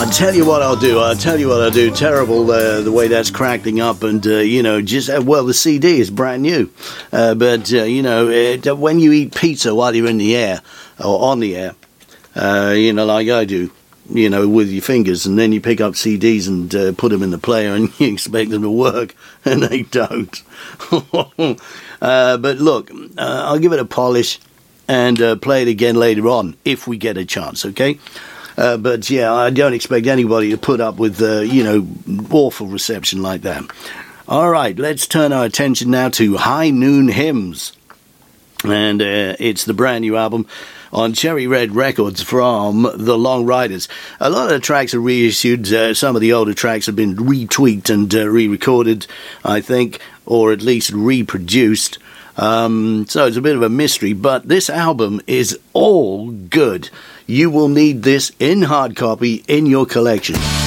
I'll tell you what I'll do. Terrible the way that's cracking up, and the CD is brand new. But when you eat pizza while you're in the air or on the air, like I do, with your fingers, and then you pick up CDs and put them in the player, and you expect them to work, and they don't. But look, I'll give it a polish and play it again later on if we get a chance, okay? But yeah, I don't expect anybody to put up with, awful reception like that. All right, let's turn our attention now to High Noon Hymns. And it's the brand new album on Cherry Red Records from The Long Riders. A lot of the tracks are reissued. Some of the older tracks have been retweaked and re-recorded, I think, or at least reproduced. So it's a bit of a mystery, but this album is all good. You will need this in hard copy in your collection.